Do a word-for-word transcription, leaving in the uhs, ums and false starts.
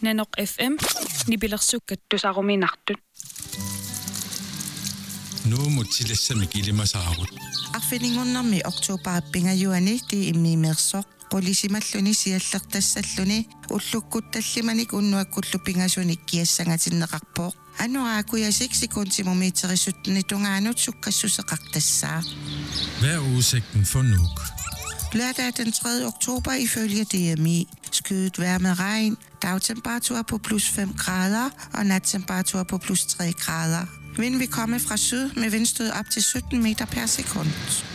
Nanok F M nipilersukkat tusaruminartut. Nu mutilissamik ilimasaarut. Arfiningunnarmi oktoberapingajuani ti immiimersoq qulisimalluni siallertassalluni ullukkuttаллиманик уннуаккуллупингасуник киассангатиннеқарпооq ануаакуясик секундтимумиитерисуттни тунгаанут суккассусеқартассаа. Hvad er udsigten for Nuuk? Lørdag den tredje oktober ifølge D M I. Skyet vejr med regn, dagtemperatur på plus fem grader og nattemperatur på plus tre grader. Vinden vil komme fra syd med vindstød op til sytten meter per sekund.